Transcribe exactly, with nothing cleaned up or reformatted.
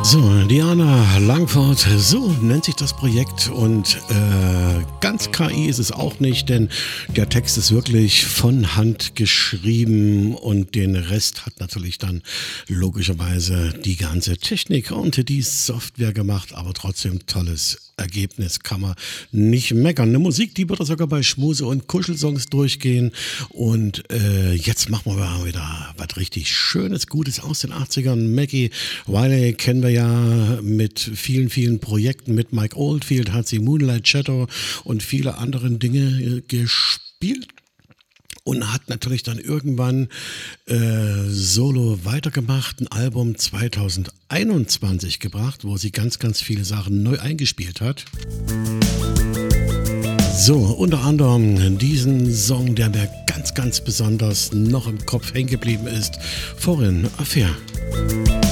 So, Diana Langford, so nennt sich das Projekt und äh, ganz K I ist es auch nicht, denn der Text ist wirklich von Hand geschrieben und den Rest hat natürlich dann logischerweise die ganze Technik und die Software gemacht, aber trotzdem tolles Ergebnis, kann man nicht meckern. Eine Musik, die würde sogar bei Schmuse- und Kuschelsongs durchgehen und äh, jetzt machen wir mal wieder was richtig Schönes, Gutes aus den achtzigern. Maggie Wiley kennen wir ja mit vielen, vielen Projekten. Mit Mike Oldfield hat sie Moonlight Shadow und viele andere Dinge gespielt. Und hat natürlich dann irgendwann äh, solo weitergemacht, ein Album zwanzig einundzwanzig gebracht, wo sie ganz, ganz viele Sachen neu eingespielt hat. So, unter anderem diesen Song, der mir ganz, ganz besonders noch im Kopf hängen geblieben ist, Foreign Affair.